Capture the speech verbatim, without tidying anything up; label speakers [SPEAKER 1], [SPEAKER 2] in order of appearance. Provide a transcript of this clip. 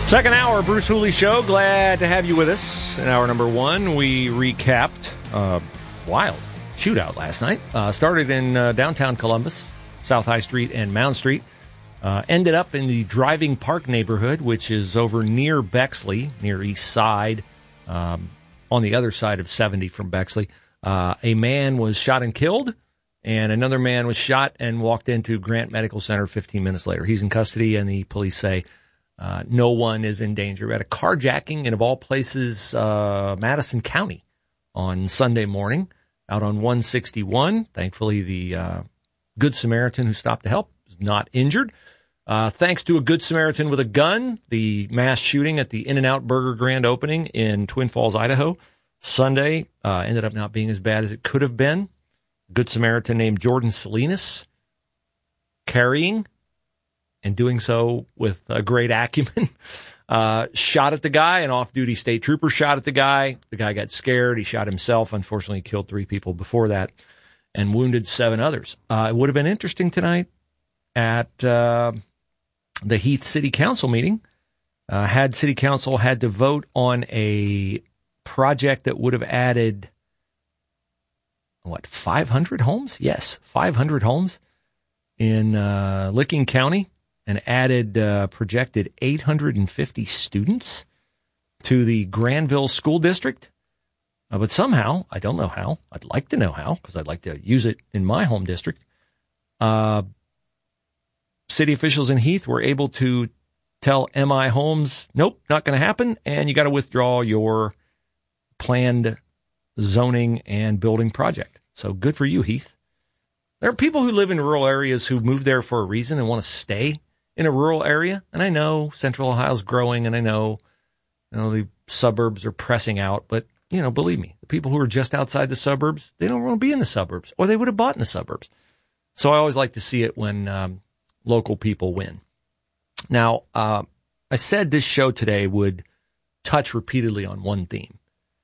[SPEAKER 1] Second hour, Bruce Hooley Show. Glad to have you with us. In hour number one, we recapped a wild shootout last night. Uh, started in uh, downtown Columbus, South High Street and Mound Street. Uh, ended up in the Driving Park neighborhood, which is over near Bexley, near East Side, um, on the other side of seventy from Bexley. Uh, a man was shot and killed, and another man was shot and walked into Grant Medical Center fifteen minutes later. He's in custody, and the police say uh, no one is in danger. We had a carjacking in, of all places, uh, Madison County on Sunday morning out on one sixty-one. Thankfully, the uh, Good Samaritan who stopped to help is not injured. Uh, thanks to a Good Samaritan with a gun, the mass shooting at the In-N-Out Burger grand opening in Twin Falls, Idaho, Sunday uh, ended up not being as bad as it could have been. Good Samaritan named Jordan Salinas, carrying and doing so with a great acumen, uh, shot at the guy. An off-duty state trooper shot at the guy. The guy got scared. He shot himself. Unfortunately, he killed three people before that and wounded seven others. Uh, it would have been interesting tonight at uh, the Heath City Council meeting. Uh, had City Council had to vote on a project that would have added, what, five hundred homes? Yes, five hundred homes in uh, Licking County, and added uh, projected eight hundred fifty students to the Granville School District. Uh, but somehow, I don't know how, I'd like to know how, because I'd like to use it in my home district, uh, city officials in Heath were able to tell M I Homes, nope, not going to happen, and you got to withdraw your planned zoning and building project. So good for you, Heath. There are people who live in rural areas who moved there for a reason and want to stay in a rural area. And I know Central Ohio's growing, and I know, you know, the suburbs are pressing out. But, you know, believe me, the people who are just outside the suburbs, they don't want to be in the suburbs, or they would have bought in the suburbs. So I always like to see it when um, local people win. Now, uh, I said this show today would touch repeatedly on one theme.